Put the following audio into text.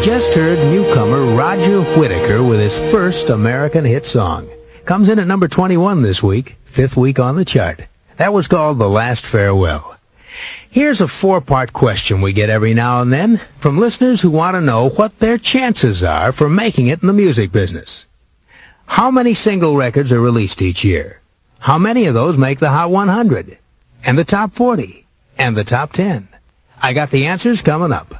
just heard newcomer Roger Whittaker with his first American hit song. Comes in at number 21 this week, 5th week on the chart. That was called The Last Farewell. Here's a 4-part question we get every now and then from listeners who want to know what their chances are for making it in the music business. How many single records are released each year? How many of those make the Hot 100? And the Top 40? And the Top 10? I got the answers coming up.